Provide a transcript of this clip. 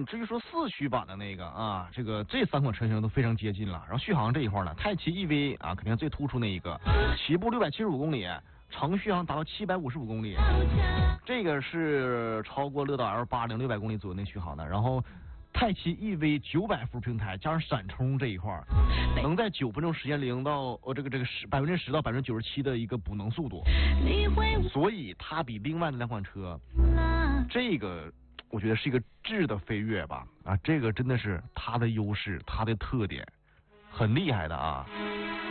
至于说4驱版的那个啊，这3款车型都非常接近了。然后续航这一块呢，泰奇 EV 啊，肯定最突出那一个，起步675公里，长续航达到755公里，这个是超过乐道 L80 600公里左右那续航的。然后泰奇 EV 900伏平台加上闪充这一块，能在9分钟时间0到10%到97%的一个补能速度，所以它比另外的2款车，这个我觉得是一个质的飞跃吧啊，这个真的是它的优势，它的特点，很厉害的啊。